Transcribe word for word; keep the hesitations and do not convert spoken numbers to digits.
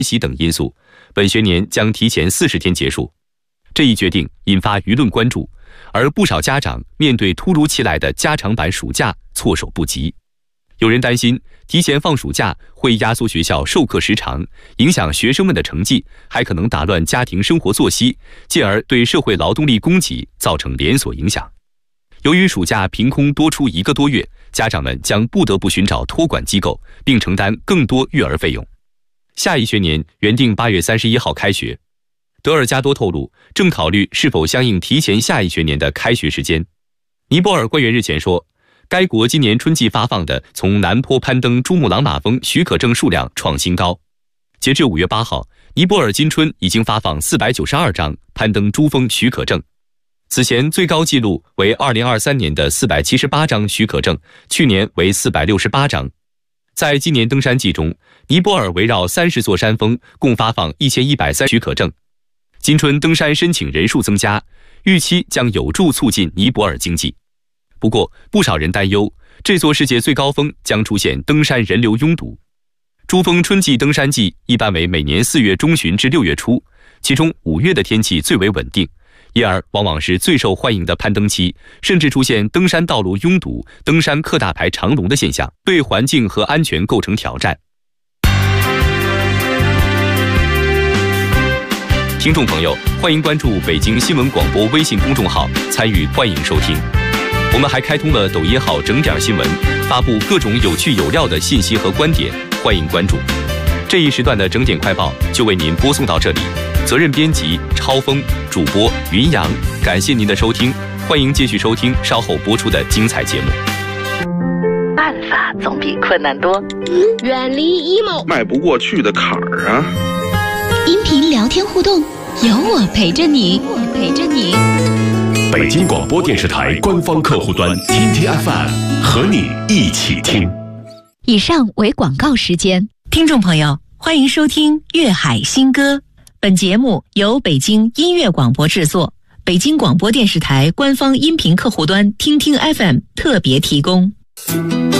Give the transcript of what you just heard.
息等因素，本学年将提前四十天结束。这一决定引发舆论关注，而不少家长面对突如其来的加长版暑假措手不及。有人担心提前放暑假会压缩学校授课时长，影响学生们的成绩，还可能打乱家庭生活作息，进而对社会劳动力供给造成连锁影响。由于暑假凭空多出一个多月，家长们将不得不寻找托管机构，并承担更多育儿费用。下一学年原定八月三十一号开学，德尔加多透露，正考虑是否相应提前下一学年的开学时间。尼泊尔官员日前说，该国今年春季发放的从南坡攀登珠穆朗玛峰许可证数量创新高。截至五月八号，尼泊尔今春已经发放四百九十二张攀登珠峰许可证。此前最高纪录为二零二三年的四百七十八张许可证，去年为四百六十八张。在今年登山季中，尼泊尔围绕三十座山峰共发放一千一百三十许可证。今春登山申请人数增加，预期将有助促进尼泊尔经济。不过，不少人担忧，这座世界最高峰将出现登山人流拥堵。珠峰春季登山季一般为每年四月中旬至六月初，其中五月的天气最为稳定，因而往往是最受欢迎的攀登期，甚至出现登山道路拥堵、登山客大排长龙的现象，对环境和安全构成挑战。听众朋友，欢迎关注北京新闻广播微信公众号，参与欢迎收听。我们还开通了抖音号整点新闻，发布各种有趣有料的信息和观点，欢迎关注。这一时段的整点快报就为您播送到这里，责任编辑超峰，主播云阳，感谢您的收听，欢迎继续收听稍后播出的精彩节目。 办法总比困难多， 远离 emo 迈不过去的坎儿啊！ 音频聊天互动，有我陪着你，我陪着你。 北京广播电视台官方客户端听听 F M 和你一起听。 以上为广告时间。 听众朋友，欢迎收听粤海新歌。本节目由北京音乐广播制作，北京广播电视台官方音频客户端听听 F M 特别提供。